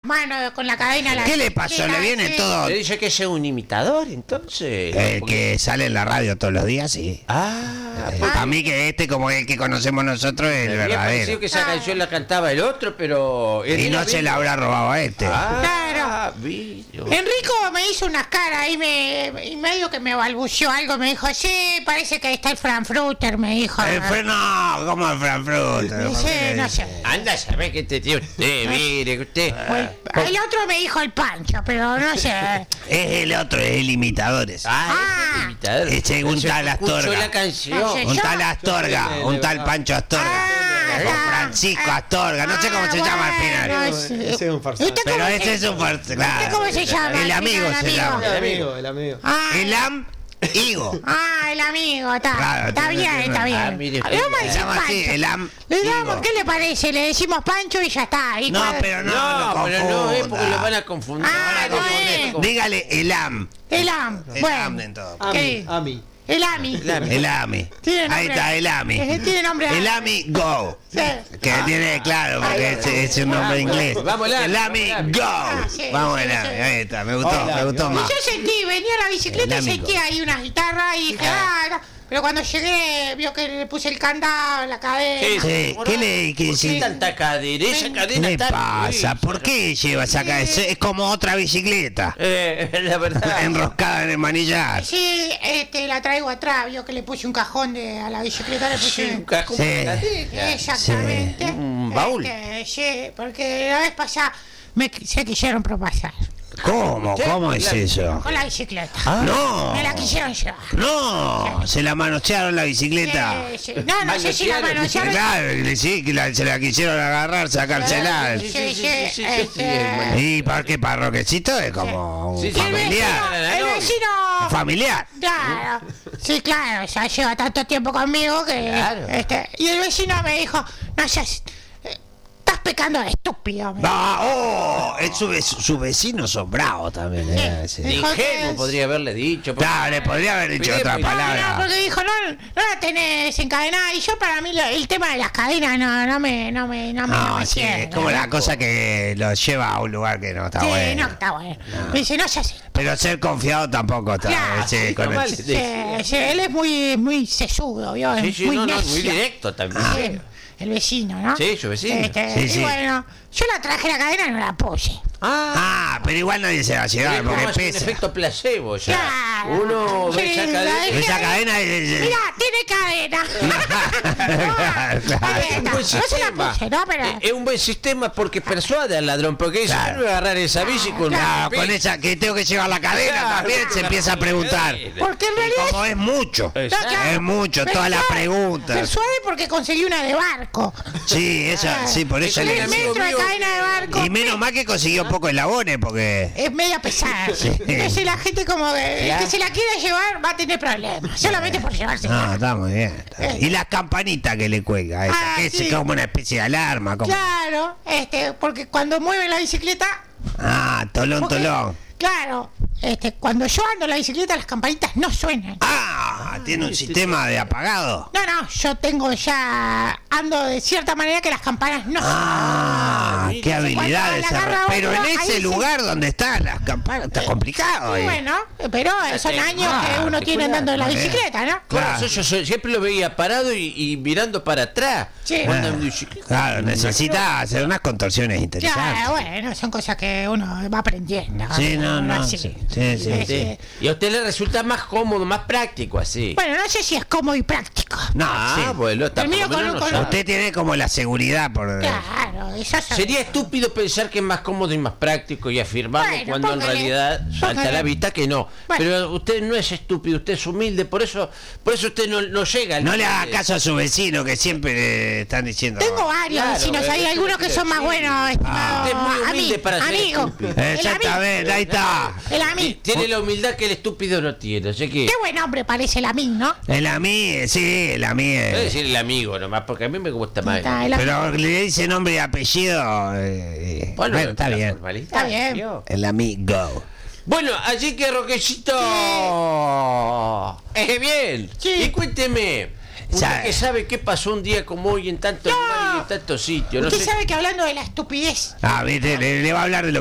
mano con la cadena a la ¿Qué le pasó? ¿Le viene todo? ¿Le dice que es un imitador, entonces? El que sale en la radio todos los días, sí. Para mí que como el que conocemos nosotros es el me había parecido verdadero. que esa canción la cantaba el otro, pero... Y no se la habrá robado a este. Claro. Vino. Enrico me hizo unas caras y medio que me balbuceó algo, me dijo, sí, parece que ahí está el Frankfurter, me dijo. No, como el Frankfurter. Sí, no sé. Anda a saber que te tiene usted, mire, que usted... El otro me dijo el Pancho, pero no sé. Es el otro, es el imitadores. el imitador. Ese un tal Escuchó Astorga. la canción. Un tal Astorga, un tal Pancho Astorga. Con Francisco Astorga, no sé cómo se llama al final. Ese es un farsante. ¿Usted Pero cómo ese es un fuerte, claro. cómo se llama? El amigo El se amigo. llama. El amigo. El amigo. El amigo, está. Claro, Está bien, está bien. mire, Le vamos a Se decir llama así, Pancho. el Le damos, amigo. ¿qué le parece? Le decimos Pancho y ya está. Y No, cuando- pero no, No, pero no es porque confunda. lo van a confundir. No es. Dígale el am. El AM. El Bueno, am en todo. ¿qué? Ami. El AMI. El AMI. Tiene nombre. Ahí está, el AMI. Tiene nombre. El AMI Go. Sí. Que tiene, claro, porque es un nombre inglés. Vamos, el AMI. El AMI Go. sí, Vamos, sí, el AMI. sí. Ahí está, me gustó Y más. yo sentí, venía a la bicicleta y El amigo. sentí ahí unas guitarras y dije, pero cuando llegué, vio que le puse el candado en la cadena. Sí, ¿qué le ¿Por qué tanta cadena? Esa ¿Qué cadena le está pasa? ¿Por qué llevas acá? Es como otra bicicleta. La verdad. Enroscada en el manillar. Sí, la traigo atrás, vio que le puse un cajón a la bicicleta, le puse... Sí, un cajón Sí. de cadena. Exactamente. Sí. Un baúl. Sí, porque la vez pasada se quisieron propasar ¿Cómo? ¿Cómo es eso? con la bicicleta. No. Me la quisieron llevar. No, se la manosearon la bicicleta. Sí. No sé si la manosearon. Claro, sí, que se la quisieron agarrar, sacársela. Sí. ¿Y para qué? ¿Para Roquecito? Es como un Sí, sí. familiar. El vecino. Familiar. Claro, sí, claro, ya lleva tanto tiempo conmigo que... Claro. Y el vecino me dijo, no seas... estás pecando de estúpido. me Su vecino son bravos también. Sí. Dijo que Ingenuo es- podría haberle dicho. Claro, le podría haber dicho otra Pero- No, palabra. porque dijo, no la tenés desencadenada. Y yo, para mí, el tema de las cadenas no me No, sí, cierra. es como la cosa que lo lleva a un lugar que no está Sí, bueno. no está bueno. Me dice, no seas... Pero ser confiado tampoco está. Claro, sí, con normal. el- Sí, él es muy sesudo, ¿vio? Sí, Es sí, muy no, necio. muy directo también. Sí, el vecino, ¿no? Sí, su vecino. Sí, y sí. bueno, yo la traje la cadena y no la puse. Pero igual nadie se va a llegar Es como porque un pesa. efecto placebo ya. Claro. Uno ve Sí, esa la cadena. dejé Esa ahí. cadena Mirá, tiene cadena. Ahí Es un está. buen No se la sistema. puse, ¿no? Pero... Es un buen sistema porque persuade al ladrón. Porque dice, Claro. yo no voy a agarrar esa bici con Claro, una con esa que tengo que llevar la cadena Claro, también se empieza a preguntar. Porque en Y realidad... como es mucho, Exacto. es mucho, todas las Persuade- preguntas. Persuade porque conseguí una de barco. Sí, esa, sí, por eso le 3 amigo metros de mío- cadena de barco. Y menos mal que consiguió pocos eslabones, porque Es media pesada. Entonces la gente como que, el que se la quiera llevar va a tener problemas. Solamente por llevarse. no, está muy bien. Está bien. Y las campanitas que le cuelga, esa, que sí. es como una especie de alarma. Como... Claro, porque cuando mueve la bicicleta... Tolón, porque- tolón. Claro, cuando yo ando en la bicicleta las campanitas no suenan. Tiene un sistema de apagado. No, yo tengo ya... Ando de cierta manera que las campanas no suenan. Qué habilidad Cuando la esa. agarra Pero uno, en ahí ese sí. lugar donde están las campanas está complicado. Y ahí. bueno, pero son años que uno tiene andando en la bicicleta, ¿no? Claro. Yo siempre lo veía parado y mirando para atrás. Sí. Cuando en bicicleta. Claro, necesita hacer unas contorsiones interesantes. Ya, bueno, son cosas que uno va aprendiendo. Sí, no. Así. Sí. Sí. Y a usted le resulta más cómodo, más práctico así. Bueno, no sé si es cómodo y práctico. No, sí. Bueno, está por Termino lo menos con- no con- sabe. Usted tiene como la seguridad por... Claro, eso es... Sería estúpido pensar que es más cómodo y más práctico y afirmarlo Bueno, cuando en póngale, realidad salta a la póngale. vista que no. Bueno. Pero usted no es estúpido, usted es humilde, por eso usted no llega al No le haga límite. caso a su vecino que siempre le están diciendo... Tengo varios Claro, vecinos, hay eso algunos es que son más sí. buenos, estimado. Usted es muy humilde para ser amigo. estúpido. Exactamente, ahí está. El amigo. Tiene la humildad que el estúpido no tiene, así que... Qué buen hombre parece el amigo, ¿no? El AMI, sí, el AMI. Voy a decir el amigo nomás, porque a mí me gusta más. Está, el amigo. Pero le dice nombre y apellido. Bueno, está la bien. formalidad, Está bien. tío. El amigo. Bueno, así que Roquecito. Bien. Sí. Y cuénteme. Usted Sabe. que sabe qué pasó un día como hoy en tantos lugares y en tantos sitios. No Usted sé. sabe que hablando de la estupidez Viste, le va a hablar de lo